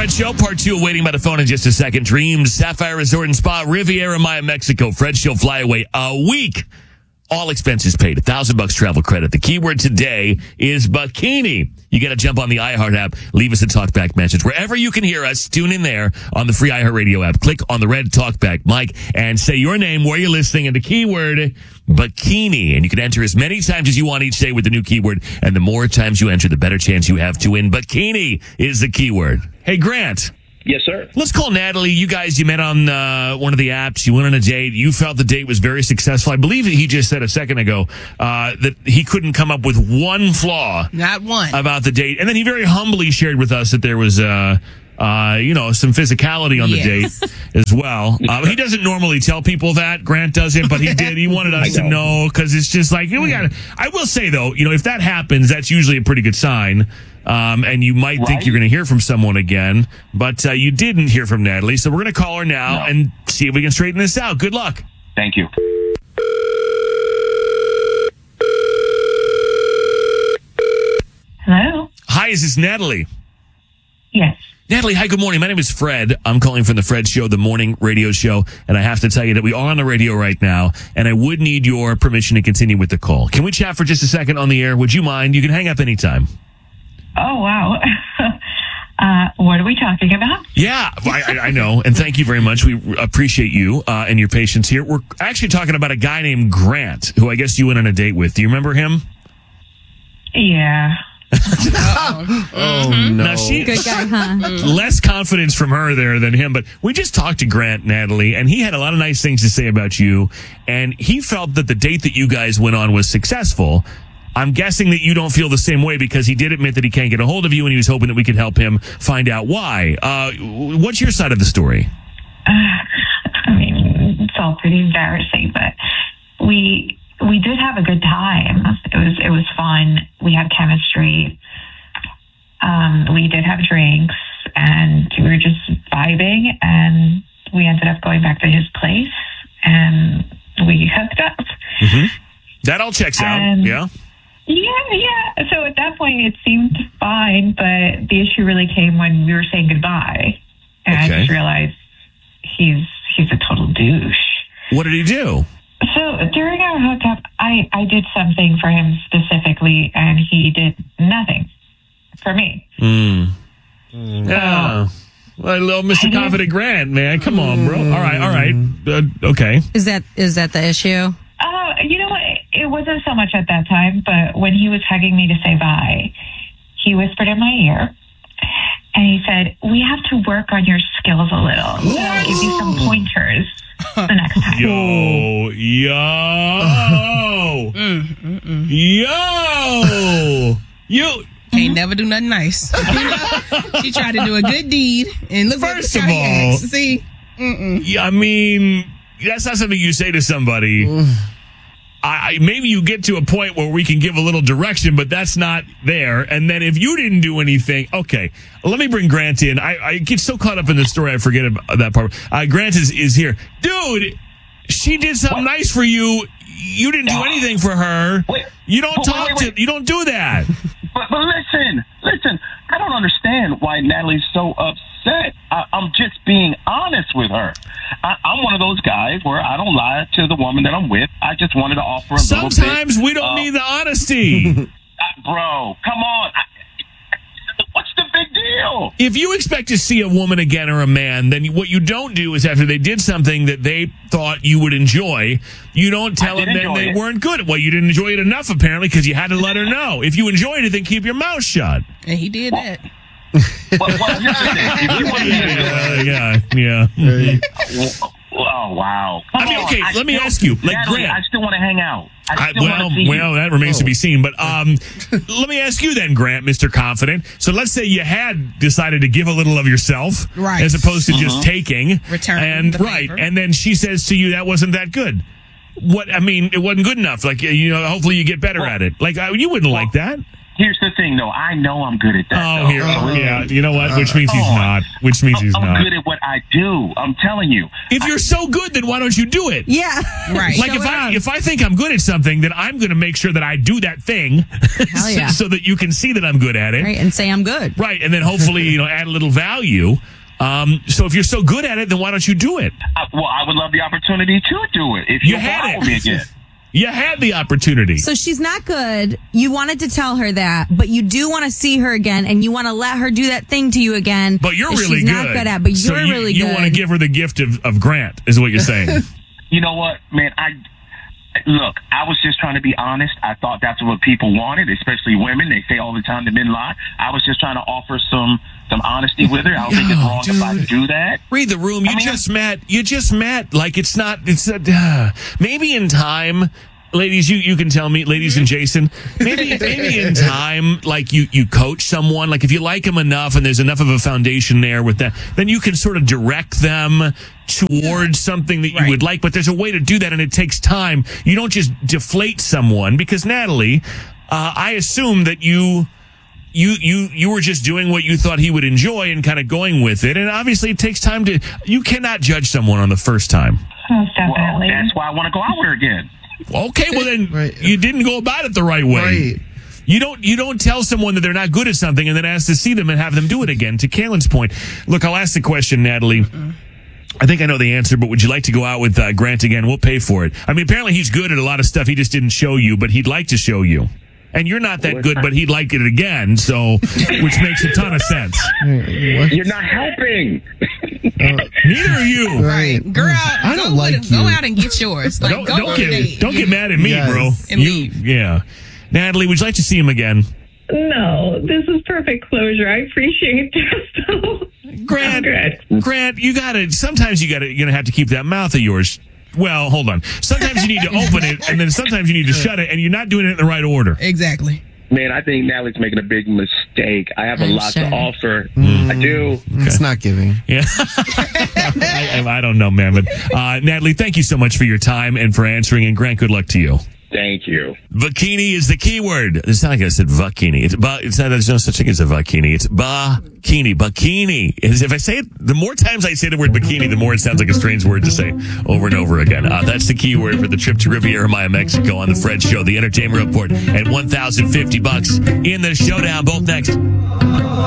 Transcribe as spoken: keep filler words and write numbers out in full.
Fred Show, part two, waiting by the phone in just a second. Dreams, Sapphire Resort and Spa, Riviera Maya, Mexico. Fred Show fly away a week. All expenses paid. A thousand bucks travel credit. The keyword today is bikini. You got to jump on the iHeart app. Leave us a talkback message. Wherever you can hear us, tune in there on the free iHeart Radio app. Click on the red talkback mic and say your name, where you're listening, and the keyword bikini. And you can enter as many times as you want each day with the new keyword. And the more times you enter, the better chance you have to win. Bikini is the keyword. Hey, Grant. Yes, sir. Let's call Natalie. You guys, you met on uh, one of the apps. You went on a date. You felt the date was very successful. I believe that he just said a second ago uh, that he couldn't come up with one flaw. Not one. About the date. And then he very humbly shared with us that there was, uh, uh, you know, some physicality on the yes. date as well. Uh, he doesn't normally tell people that. Grant doesn't, but he did. He wanted us to know because it's just like, you know, we got. I will say, though, you know, if that happens, that's usually a pretty good sign. Um, and you might right. think you're going to hear from someone again, but uh, you didn't hear from Natalie. So we're going to call her now no. and see if we can straighten this out. Good luck. Thank you. Hello? Hi, is this Natalie? Yes. Natalie, hi, good morning. My name is Fred. I'm calling from the Fred Show, the morning radio show, and I have to tell you that we are on the radio right now, and I would need your permission to continue with the call. Can we chat for just a second on the air? Would you mind? You can hang up anytime. Oh, wow. uh, what are we talking about? Yeah, I, I know. And thank you very much. We appreciate you uh, and your patience here. We're actually talking about a guy named Grant, who I guess you went on a date with. Do you remember him? Yeah. oh, mm-hmm. no. Now she, Good guy, huh? Less confidence from her there than him. But we just talked to Grant, Natalie, and he had a lot of nice things to say about you. And he felt that the date that you guys went on was successful. I'm guessing that you don't feel the same way because he did admit that he can't get a hold of you and he was hoping that we could help him find out why. Uh, what's your side of the story? Uh, I mean, it's all pretty embarrassing, but we we did have a good time. It was it was fun. We had chemistry. Um, we did have drinks and we were just vibing, and we ended up going back to his place and we hooked up. Mm-hmm. That all checks out, and yeah? Yeah, yeah. So at that point, it seemed fine, but the issue really came when we were saying goodbye. And okay. I just realized he's he's a total douche. What did he do? So during our hookup, I, I did something for him specifically, and he did nothing for me. Mm. Mm. Yeah. Well, little Mister Confident Grant, man. Come on, bro. All right, all right. Uh, okay. Is that is that the issue? Uh, you know what? It wasn't so much at that time, but when he was hugging me to say bye, he whispered in my ear, and he said, "We have to work on your skills a little. So I'll give you some pointers the next time." Yo, yo, yo, you. Can't never do nothing nice. She tried to do a good deed, and look First what of all, see, mm-mm. Yeah, I mean, that's not something you say to somebody. I, maybe you get to a point where we can give a little direction, but that's not there. And then if you didn't do anything, okay, let me bring Grant in. I, I get so caught up in the story, I forget about that part. Uh, Grant is, is here. Dude, she did something what? nice for you. You didn't do anything for her. Wait, you don't wait, talk wait, wait, wait. to, you don't do that. But, but listen, listen, I don't understand why Natalie's so upset. I, I'm just being honest with her. I, I'm one of those guys where I don't lie to the woman that I'm with. I just wanted to offer a Sometimes little bit. Sometimes we don't uh, need the honesty. uh, bro, come on. I, what's the big deal? If you expect to see a woman again or a man, then what you don't do is after they did something that they thought you would enjoy, you don't tell them that they it. weren't good. Well, you didn't enjoy it enough, apparently, because you had to let her know. If you enjoyed it, then keep your mouth shut. And he did that. Well, well, yeah, yeah, yeah. yeah. Oh, wow. Come I mean, okay, on. let I me still, ask you. Like, Natalie, Grant. I still want to hang out. I still I, well, want to see well, you. that remains oh. to be seen. But um, let me ask you then, Grant, Mister Confident. So let's say you had decided to give a little of yourself, right, as opposed to mm-hmm. just taking, return and the right, favor. and then she says to you that wasn't that good. What I mean, it wasn't good enough. Like, you know, hopefully you get better well, at it. Like, you wouldn't well, like that. Here's the thing, though. I know I'm good at that. Oh, though. here. So Oh, yeah. You know what? Which means he's Come on. not. Which means he's I'm not. good at what I do. I'm telling you. If you're so good, then why don't you do it? Yeah. Right. Like Show if it I off. if I think I'm good at something, then I'm going to make sure that I do that thing, Hell yeah. so that you can see that I'm good at it. Right, and say I'm good. Right, and then hopefully you know add a little value. Um, so if you're so good at it, then why don't you do it? I, well, I would love the opportunity to do it. If You you had allow it. me again. You had the opportunity. So she's not good. You wanted to tell her that, but you do want to see her again, and you want to let her do that thing to you again. But you're that really she's good. not good at. But so you're you, really you good. want to give her the gift of, of Grant, is what you're saying. You know what, man? I look. I was just trying to be honest. I thought that's what people wanted, especially women. They say all the time the men lie. I was just trying to offer some some honesty with her. I don't think it's Oh, wrong if I dude. do that. Read the room. You I mean, just met. You just met. Like it's not. It's uh, maybe in time. Ladies, you, you can tell me, ladies and Jason, maybe maybe in time, like you, you coach someone, like if you like them enough and there's enough of a foundation there with that, then you can sort of direct them towards something that you Right. would like. But there's a way to do that, and it takes time. You don't just deflate someone because Natalie, uh, I assume that you. You, you, you were just doing what you thought he would enjoy and kind of going with it. And obviously it takes time to, you cannot judge someone on the first time. Most Well, definitely. that's why I want to go out with her again. Okay, well then Right. you didn't go about it the right way. Right. You don't you don't tell someone that they're not good at something and then ask to see them and have them do it again. To Kaylin's point, look, I'll ask the question, Natalie. I think I know the answer, but would you like to go out with uh, Grant again? We'll pay for it. I mean, apparently he's good at a lot of stuff. He just didn't show you, but he'd like to show you. And you're not that good, but he'd like it again. So, which makes a ton of sense. You're not helping. Neither are you. Right. Girl, I don't go, like with- go you. out and get yours. Like, Don't, go don't on a get date. don't get mad at me, Yes. bro. And You- leave. yeah. Natalie, would you like to see him again? No, this is perfect closure. I appreciate this. though. Grant, I'm good. Grant, you gotta, sometimes you gotta, you're gonna have to keep that mouth of yours. Well, hold on. Sometimes you need to open it, and then sometimes you need to shut it, and you're not doing it in the right order. Exactly. Man, I think Natalie's making a big mistake. I have a I'm lot sure. to offer. I do. It's not giving. Yeah. I, I don't know, man. But, uh, Natalie, thank you so much for your time and for answering, and Grant, good luck to you. Thank you. Bikini is the key word. It's not like I said vakini. It's ba, it's not, there's no such thing as a vakini. It's bikini. Bikini. Is if I say it, the more times I say the word bikini, the more it sounds like a strange word to say over and over again. Uh, that's the key word for the trip to Riviera Maya, Mexico on the Fred Show, the Entertainment Report, and one thousand fifty bucks in the showdown. Both next.